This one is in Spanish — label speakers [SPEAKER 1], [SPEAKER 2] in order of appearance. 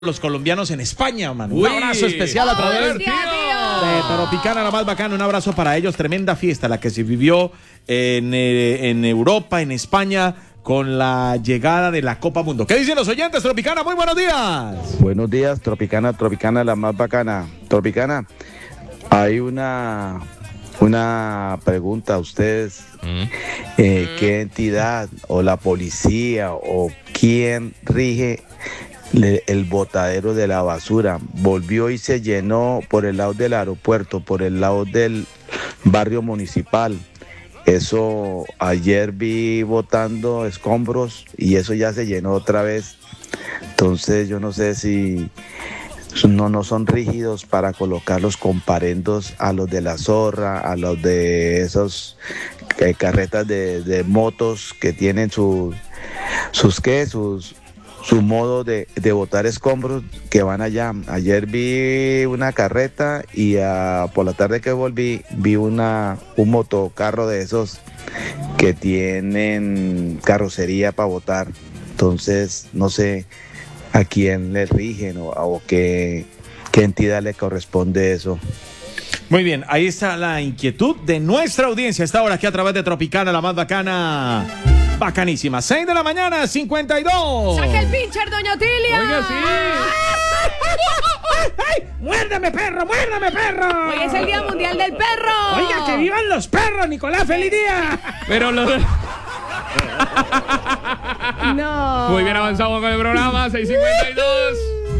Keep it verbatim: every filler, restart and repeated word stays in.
[SPEAKER 1] los colombianos en España, man.
[SPEAKER 2] Uy.
[SPEAKER 1] Un abrazo especial a través
[SPEAKER 2] Joder,
[SPEAKER 1] de
[SPEAKER 2] tío.
[SPEAKER 1] Tropicana, la más bacana. Un abrazo para ellos. Tremenda fiesta la que se vivió en, eh, en Europa, en España, con la llegada de la Copa Mundo. ¿Qué dicen los oyentes, Tropicana? Muy buenos días.
[SPEAKER 3] Buenos días, Tropicana, Tropicana, la más bacana. Tropicana, hay una, una pregunta a ustedes.
[SPEAKER 2] Mm.
[SPEAKER 3] Eh, ¿Qué entidad o la policía o quién rige le- el botadero de la basura? Volvió y se llenó por el lado del aeropuerto, por el lado del barrio municipal. Eso ayer vi botando escombros y eso ya se llenó otra vez. Entonces yo no sé si no, no son rígidos para colocar los comparendos a los de la zorra, a los de esos eh, carretas de, de motos que tienen sus, sus qué, sus su modo de, de botar escombros que van allá. Ayer vi una carreta y ah, por la tarde que volví vi una un motocarro de esos que tienen carrocería para botar. Entonces no sé a quién le rigen o, o qué, qué entidad le corresponde eso.
[SPEAKER 1] Muy bien, ahí está la inquietud de nuestra audiencia. Está ahora aquí a través de Tropicana, la más bacana. Bacanísima. seis de la mañana, cincuenta y dos.
[SPEAKER 4] ¡Saque el pincher, doña Otilia!
[SPEAKER 2] Oiga, sí.
[SPEAKER 5] ¡Ay! ¡Muérdame, perro! ¡Muérdame, perro!
[SPEAKER 4] Hoy es el Día Mundial del Perro.
[SPEAKER 5] Oiga, que vivan los perros, Nicolás, feliz día.
[SPEAKER 2] Pero lo...
[SPEAKER 4] No.
[SPEAKER 2] Muy bien avanzado con el programa, seis cincuenta y dos.